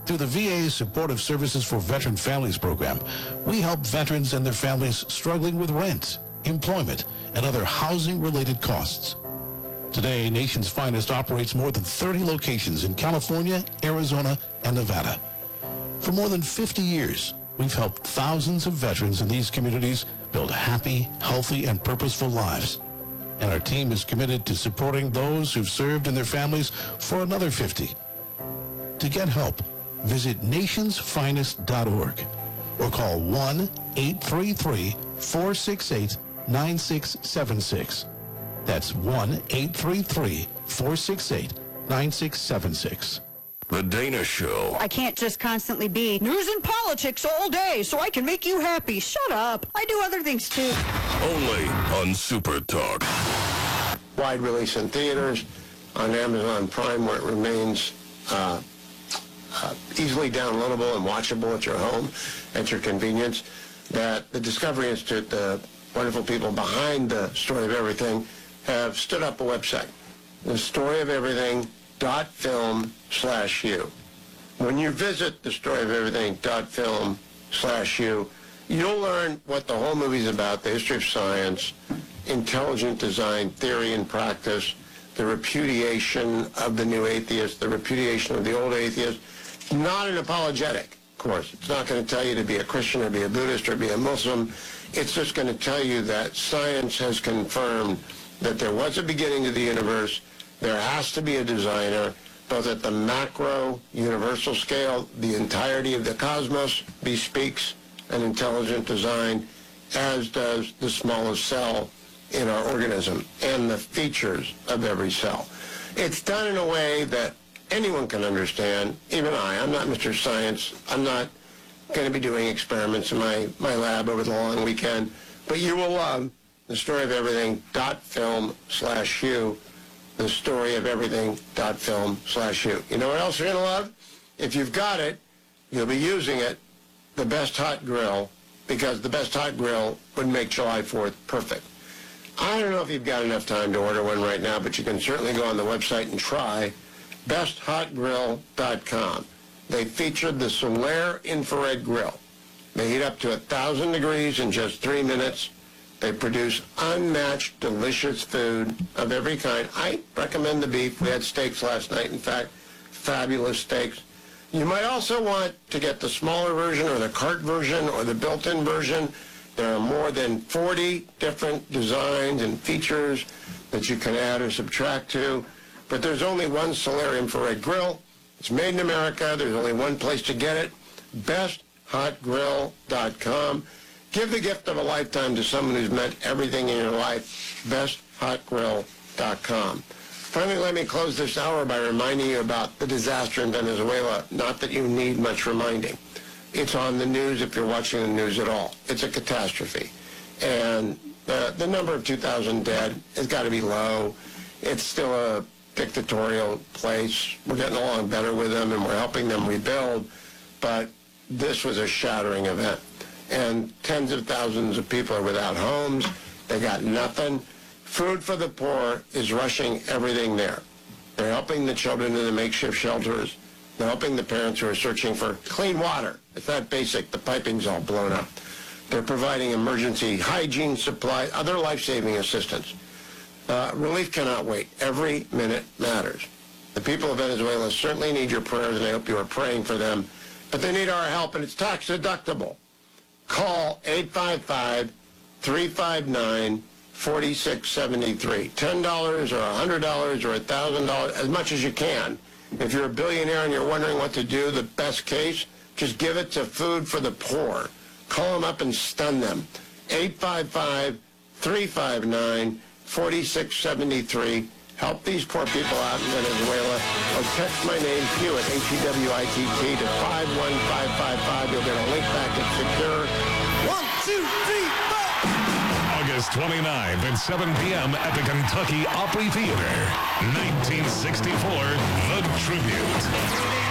Through the VA Supportive Services for Veteran Families program, we help veterans and their families struggling with rent, employment, and other housing-related costs. Today, Nation's Finest operates more than 30 locations in California, Arizona, and Nevada. For more than 50 years, we've helped thousands of veterans in these communities build happy, healthy, and purposeful lives. And our team is committed to supporting those who've served and their families for another 50. To get help, visit nationsfinest.org or call 1-833-468-9676. That's 1-833-468-9676. The Dana Show. I can't just constantly be news and politics all day so I can make you happy. Shut up. I do other things too. Only on Super Talk. Wide release in theaters, on Amazon Prime, where it remains easily downloadable and watchable at your home, at your convenience. That the Discovery Institute, the wonderful people behind the Story of Everything, have stood up a website. The Story of Everything.film/you. When you visit the Story of Everything.film/you, you'll learn what the whole movie's about, the history of science, intelligent design, theory and practice, the repudiation of the new atheist, the repudiation of the old atheist. Not an apologetic, of course. It's not going to tell you to be a Christian or be a Buddhist or be a Muslim. It's just going to tell you that science has confirmed that there was a beginning to the universe. There has to be a designer, both at the macro, universal scale. The entirety of the cosmos bespeaks an intelligent design, as does the smallest cell in our organism and the features of every cell. It's done in a way that anyone can understand, even I. I'm not Mr. Science. I'm not going to be doing experiments in my lab over the long weekend, but you will love the Story of Everything.film/you, the Story of Everything.film/you. You know what else you're going to love? If you've got it, you'll be using it, the Best Hot Grill, because the Best Hot Grill would make July 4th perfect. I don't know if you've got enough time to order one right now, but you can certainly go on the website and try besthotgrill.com. They featured the Solaire infrared grill. They heat up to 1,000 degrees in just 3 minutes. They produce unmatched, delicious food of every kind. I recommend the beef. We had steaks last night, in fact, fabulous steaks. You might also want to get the smaller version or the cart version or the built-in version. There are more than 40 different designs and features that you can add or subtract to. But there's only one Solaire infrared grill. It's made in America. There's only one place to get it, besthotgrill.com. Give the gift of a lifetime to someone who's meant everything in your life, besthotgrill.com. Finally, let me close this hour by reminding you about the disaster in Venezuela. Not that you need much reminding. It's on the news if you're watching the news at all. It's a catastrophe. And the number of 2,000 dead has got to be low. It's still a dictatorial place. We're getting along better with them, and we're helping them rebuild. But this was a shattering event. And tens of thousands of people are without homes. They got nothing. Food for the Poor is rushing everything there. They're helping the children in the makeshift shelters. They're helping the parents who are searching for clean water. It's that basic. The piping's all blown up. They're providing emergency hygiene supplies, other life-saving assistance. Relief cannot wait. Every minute matters. The people of Venezuela certainly need your prayers, and I hope you are praying for them. But they need our help, and it's tax deductible. Call 855-359-4673. $10 or $100 or $1,000, as much as you can. If you're a billionaire and you're wondering what to do, the best case, just give it to Food for the Poor. Call them up and stun them. 855-359-4673. Help these poor people out in Venezuela. Or text my name, Hewitt, H-E-W-I-T-T, to 51555. You'll get a link back at Secure. 1, 2, 3, 4. August 29th at 7 p.m. at the Kentucky Opry Theater. 1964, The Tribute.